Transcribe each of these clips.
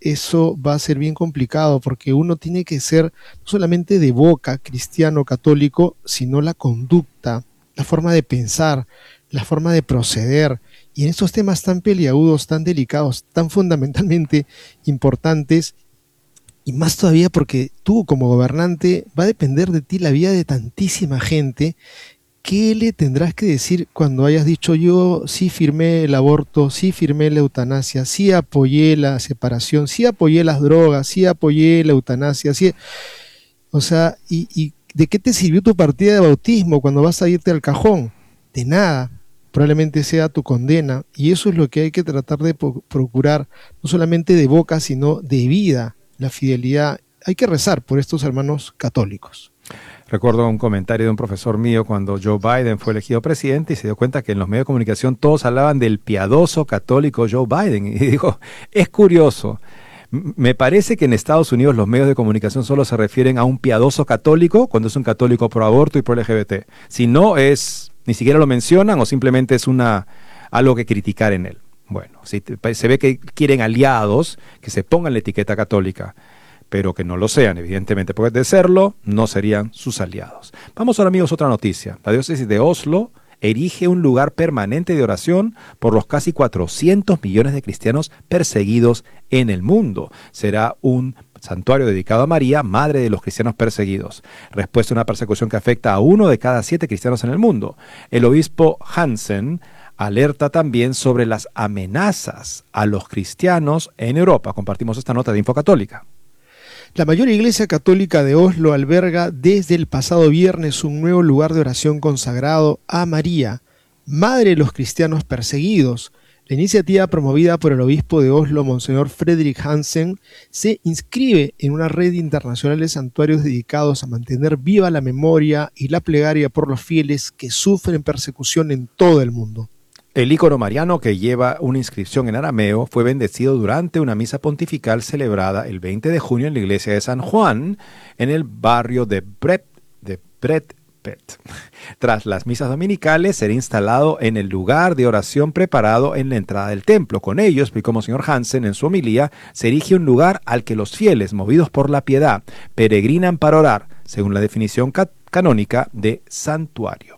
eso va a ser bien complicado porque uno tiene que ser no solamente de boca cristiano católico, sino la conducta, la forma de pensar, la forma de proceder. Y en estos temas tan peliagudos, tan delicados, tan fundamentalmente importantes, y más todavía porque tú como gobernante va a depender de ti la vida de tantísima gente. ¿Qué le tendrás que decir cuando hayas dicho yo sí firmé el aborto, sí firmé la eutanasia, sí apoyé la separación, sí apoyé las drogas, sí apoyé la eutanasia, sí? O sea, ¿y de qué te sirvió tu partida de bautismo cuando vas a irte al cajón? De nada. Probablemente sea tu condena. Y eso es lo que hay que tratar de procurar, no solamente de boca, sino de vida, la fidelidad. Hay que rezar por estos hermanos católicos. Recuerdo un comentario de un profesor mío cuando Joe Biden fue elegido presidente y se dio cuenta que en los medios de comunicación todos hablaban del piadoso católico Joe Biden. Y dijo, es curioso, me parece que en Estados Unidos los medios de comunicación solo se refieren a un piadoso católico cuando es un católico pro aborto y pro LGBT. Si no es, ni siquiera lo mencionan o simplemente es algo que criticar en él. Bueno, se ve que quieren aliados que se pongan la etiqueta católica, pero que no lo sean, evidentemente, porque de serlo, no serían sus aliados. Vamos ahora, amigos, a otra noticia. La diócesis de Oslo erige un lugar permanente de oración por los casi 400 millones de cristianos perseguidos en el mundo. Será un santuario dedicado a María, madre de los cristianos perseguidos. Respuesta a una persecución que afecta a 1 de cada 7 cristianos en el mundo. El obispo Hansen alerta también sobre las amenazas a los cristianos en Europa. Compartimos esta nota de Infocatólica. La mayor iglesia católica de Oslo alberga desde el pasado viernes un nuevo lugar de oración consagrado a María, madre de los cristianos perseguidos. La iniciativa promovida por el obispo de Oslo, Monseñor Fredrik Hansen, se inscribe en una red internacional de santuarios dedicados a mantener viva la memoria y la plegaria por los fieles que sufren persecución en todo el mundo. El ícono mariano, que lleva una inscripción en arameo, fue bendecido durante una misa pontifical celebrada el 20 de junio en la iglesia de San Juan, en el barrio de Bredtvet. Tras las misas dominicales, será instalado en el lugar de oración preparado en la entrada del templo. Con ello, explicó Monseñor Hansen en su homilía, se erige un lugar al que los fieles, movidos por la piedad, peregrinan para orar, según la definición canónica de santuario.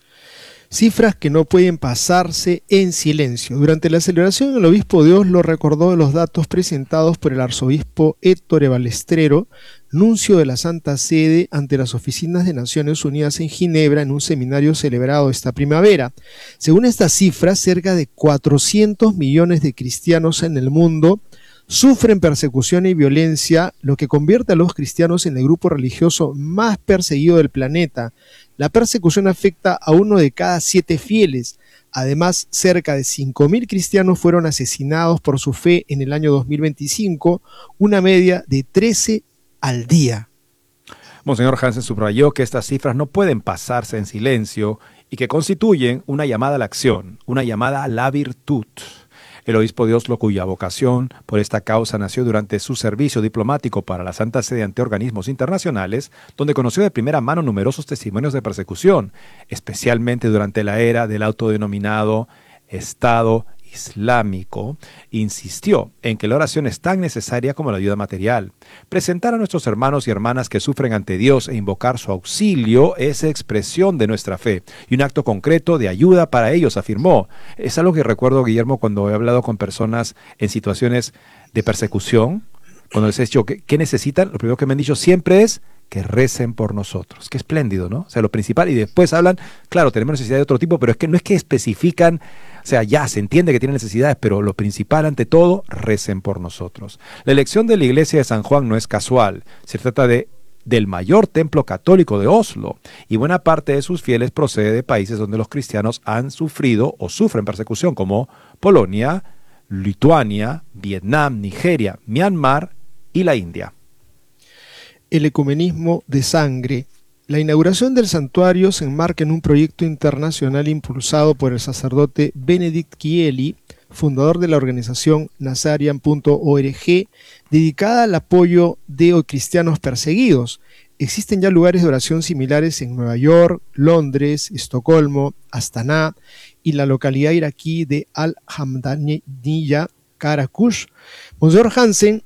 Cifras que no pueden pasarse en silencio. Durante la celebración, el obispo de Oslo recordó los datos presentados por el arzobispo Ettore Balestrero, nuncio de la Santa Sede ante las oficinas de Naciones Unidas en Ginebra en un seminario celebrado esta primavera. Según estas cifras, cerca de 400 millones de cristianos en el mundo sufren persecución y violencia, lo que convierte a los cristianos en el grupo religioso más perseguido del planeta. La persecución afecta a 1 de cada 7 fieles. Además, cerca de 5.000 cristianos fueron asesinados por su fe en el año 2025, una media de 13 al día. Monseñor Hansen subrayó que estas cifras no pueden pasarse en silencio y que constituyen una llamada a la acción, una llamada a la virtud. El obispo de Oslo, cuya vocación por esta causa nació durante su servicio diplomático para la Santa Sede ante organismos internacionales, donde conoció de primera mano numerosos testimonios de persecución, especialmente durante la era del autodenominado Estado Islámico, insistió en que la oración es tan necesaria como la ayuda material. Presentar a nuestros hermanos y hermanas que sufren ante Dios e invocar su auxilio es expresión de nuestra fe y un acto concreto de ayuda para ellos, afirmó. Es algo que recuerdo, Guillermo, cuando he hablado con personas en situaciones de persecución, cuando les he dicho ¿qué necesitan? Lo primero que me han dicho siempre es que recen por nosotros. Qué espléndido, ¿no? O sea, lo principal, y después hablan, claro, tenemos necesidad de otro tipo, pero es que no es que especifican, o sea, ya se entiende que tienen necesidades, pero lo principal ante todo, recen por nosotros. La elección de la iglesia de San Juan no es casual, se trata del mayor templo católico de Oslo, y buena parte de sus fieles procede de países donde los cristianos han sufrido o sufren persecución, como Polonia, Lituania, Vietnam, Nigeria, Myanmar y la India. El ecumenismo de sangre. La inauguración del santuario se enmarca en un proyecto internacional impulsado por el sacerdote Benedict Kieli, fundador de la organización Nazarian.org, dedicada al apoyo de cristianos perseguidos. Existen ya lugares de oración similares en Nueva York, Londres, Estocolmo, Astana y la localidad iraquí de Al-Hamdaniya, Karakush. Monseñor Hansen